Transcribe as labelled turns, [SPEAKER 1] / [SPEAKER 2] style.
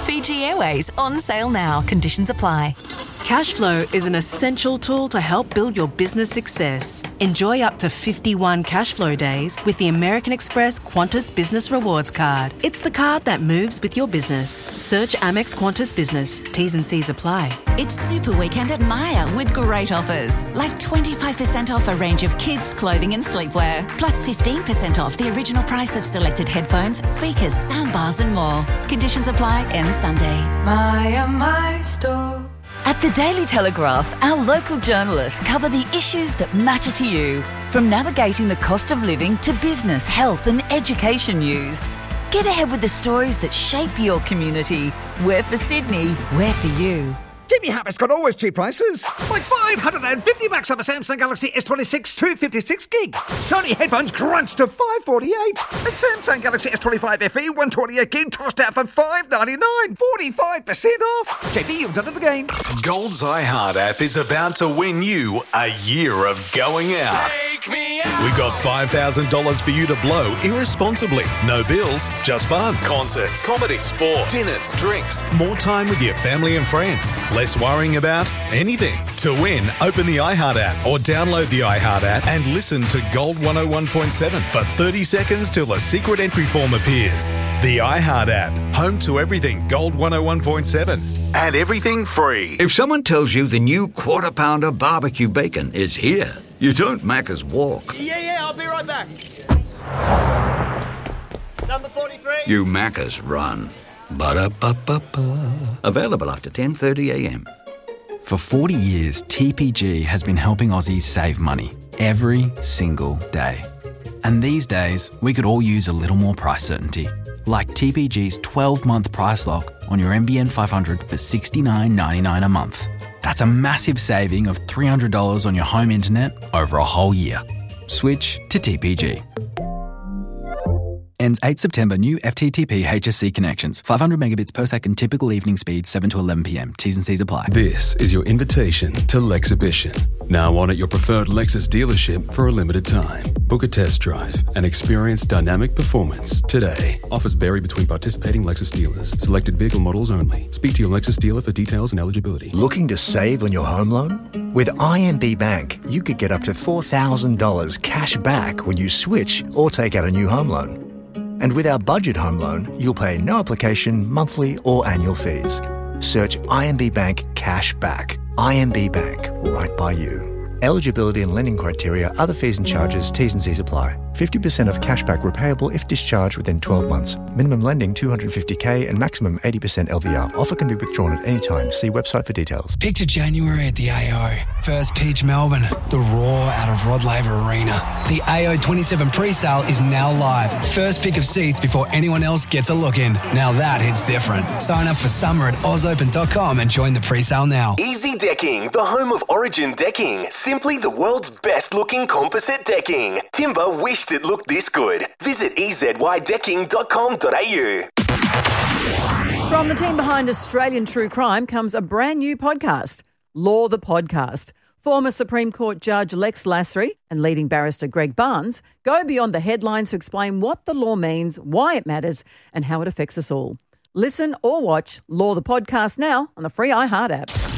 [SPEAKER 1] Fiji Airways on sale now. Conditions apply.
[SPEAKER 2] Cashflow is an essential tool to help build your business success. Enjoy up to 51 Cashflow days with the American Express Qantas Business Rewards Card. It's the card that moves with your business. Search Amex Qantas Business. T's and C's apply.
[SPEAKER 3] It's Super Weekend at Myer with great offers, like 25% off a range of kids' clothing and sleepwear, plus 15% off the original price of selected headphones, speakers, soundbars and more. Conditions apply. Ends Sunday.
[SPEAKER 4] Myer, my store.
[SPEAKER 5] At the Daily Telegraph, our local journalists cover the issues that matter to you, from navigating the cost of living to business, health and education news. Get ahead with the stories that shape your community. We're for Sydney, we're for you.
[SPEAKER 6] Jimmy Harper's got always cheap prices. Like $550 off a Samsung Galaxy S26 256 gig. Sony headphones crunched to $548. And Samsung Galaxy S25 FE 128 gig tossed out for $599. 45% off. JB, you've done it again.
[SPEAKER 7] Gold's iHeart app is about to win you a year of going out.
[SPEAKER 4] Take me out.
[SPEAKER 7] We got $5,000 for you to blow irresponsibly. No bills, just fun. Concerts, comedy, sport, dinners, drinks, more time with your family and friends. Less worrying about anything. To win, open the iHeart app or download the iHeart app and listen to Gold 101.7 for 30 seconds till a secret entry form appears. The iHeart app, home to everything Gold 101.7 and everything free.
[SPEAKER 8] If someone tells you the new Quarter Pounder barbecue bacon is here, you don't Macca's walk.
[SPEAKER 6] Yeah, I'll be right back. Number 43.
[SPEAKER 8] You Macca's run. Ba-da-ba-ba-ba. Available after 10:30 a.m.
[SPEAKER 9] For 40 years, TPG has been helping Aussies save money every single day. And these days, we could all use a little more price certainty. Like TPG's 12-month price lock on your NBN 500 for $69.99 a month. That's a massive saving of $300 on your home internet over a whole year. Switch to TPG. Ends 8 September. New FTTP HSC connections. 500 megabits per second. Typical evening speed 7 to 11 p.m. T's and C's apply.
[SPEAKER 10] This is your invitation to Lexibition. Now on at your preferred Lexus dealership for a limited time. Book a test drive and experience dynamic performance today. Offers vary between participating Lexus dealers. Selected vehicle models only. Speak to your Lexus dealer for details and eligibility.
[SPEAKER 11] Looking to save on your home loan? With IMB Bank, you could get up to $4,000 cash back when you switch or take out a new home loan. And with our budget home loan, you'll pay no application, monthly or annual fees. Search IMB Bank Cash Back. IMB Bank, right by you. Eligibility and lending criteria, other fees and charges, T's and C's apply. 50% of cashback repayable if discharged within 12 months. Minimum lending $250K and maximum 80% LVR. Offer can be withdrawn at any time. See website for details.
[SPEAKER 12] Picture January at the AO. First pitch Melbourne. The roar out of Rod Laver Arena. The AO 27 pre-sale is now live. First pick of seats before anyone else gets a look in. Now that hits different. Sign up for summer at ausopen.com and join the pre-sale now.
[SPEAKER 13] Easy Decking, the home of Origin Decking. Simply the world's best looking composite decking. Timber wished it looked this good. Visit ezydecking.com.au.
[SPEAKER 14] From the team behind Australian True Crime comes a brand new podcast, Law the Podcast. Former Supreme Court Judge Lex Lasry and leading barrister Greg Barnes go beyond the headlines to explain what the law means, why it matters, and how it affects us all. Listen or watch Law the Podcast now on the free iHeart app.